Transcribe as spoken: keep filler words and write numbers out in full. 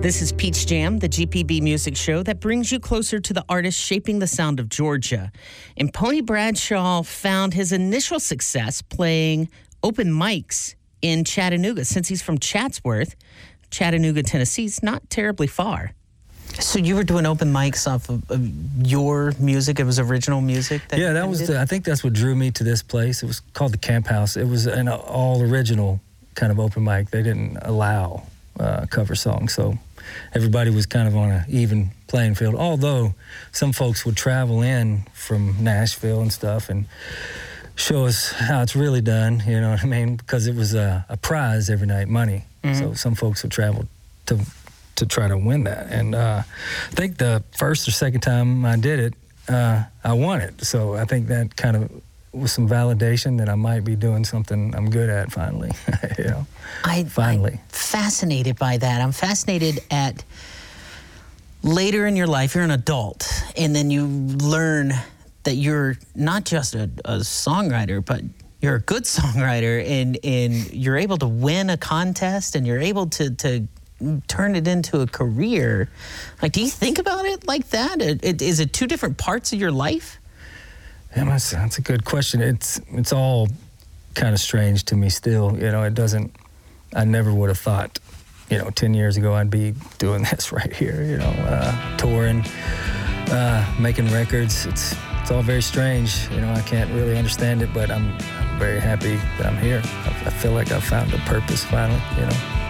This is Peach Jam, the G P B music show that brings you closer to the artists shaping the sound of Georgia. And Pony Bradshaw found his initial success playing open mics in Chattanooga. Since he's from Chatsworth, Chattanooga, Tennessee's not terribly far. So you were doing open mics off of, of your music? It was original music? That yeah, that was. The, I think that's what drew me to this place. It was called the Camp House. It was an all original kind of open mic. They didn't allow uh, cover songs, so everybody was kind of on an even playing field. Although some folks would travel in from Nashville and stuff and show us how it's really done. You know what I mean? Because it was a, a prize every night, money. Mm-hmm. So some folks would travel to. to try to win that. And uh, I think the first or second time I did it, uh, I won it. So I think that kind of was some validation that I might be doing something I'm good at finally. you know, I, finally. I'm fascinated by that. I'm fascinated at later in your life, you're an adult, and then you learn that you're not just a, a songwriter, but you're a good songwriter, and, and you're able to win a contest, and you're able to, to turn it into a career. Like, do you think about it like that? It, it, is it two different parts of your life? Yeah, that's, that's a good question. It's it's all kind of strange to me still. You know, it doesn't, I never would have thought, you know, ten years ago I'd be doing this right here, you know, uh, touring, uh, making records. It's it's all very strange. You know, I can't really understand it, but I'm, I'm very happy that I'm here. I, I feel like I've found a purpose finally, you know.